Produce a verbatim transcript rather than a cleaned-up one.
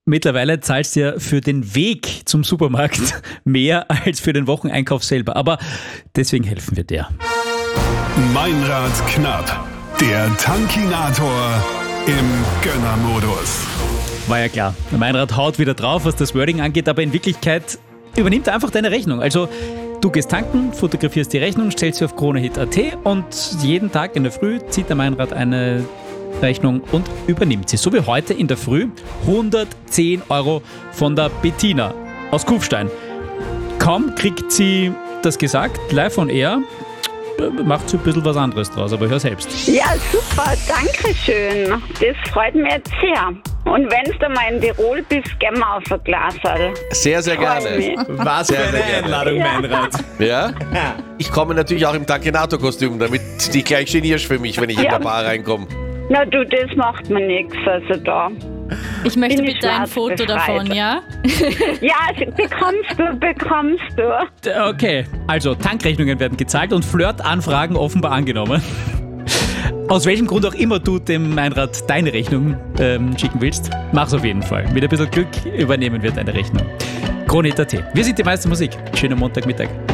Mittlerweile zahlst du ja für den Weg zum Supermarkt mehr als für den Wocheneinkauf selber. Aber deswegen helfen wir dir. Meinrad knapp. Der Tankinator im Gönnermodus. War ja klar. Der Meinrad haut wieder drauf, was das Wording angeht, aber in Wirklichkeit übernimmt er einfach deine Rechnung. Also du gehst tanken, fotografierst die Rechnung, stellst sie auf kronehit punkt at und jeden Tag in der Früh zieht der Meinrad eine Rechnung und übernimmt sie. So wie heute in der Früh hundertzehn Euro von der Bettina aus Kufstein. Kaum kriegt sie das gesagt, live on air, macht sie ein bisschen was anderes draus, aber hör selbst. Ja, super, danke schön. Das freut mich jetzt sehr. Und wenn du mal in Tirol bist, gehen wir auf ein Glaserl. Sehr, sehr gerne. mich. Was Sehr, für eine sehr gerne. Einladung, Ja. Meinrad. Ja? Ich komme natürlich auch im Tankinator-Kostüm, damit du dich gleich genierst für mich, wenn ich in Ja. der Bar reinkomme. Na du, das macht mir nichts, also da. Ich möchte Bin ich bitte ein schwarz Foto befreit. davon, ja? Ja, bekommst du, bekommst du. Okay, also Tankrechnungen werden gezahlt und Flirtanfragen offenbar angenommen. Aus welchem Grund auch immer du dem Meinrad deine Rechnung ähm, schicken willst, mach's auf jeden Fall. Mit ein bisschen Glück übernehmen wir deine Rechnung. kronehit punkt at. Wir sind die meiste Musik. Schönen Montagmittag.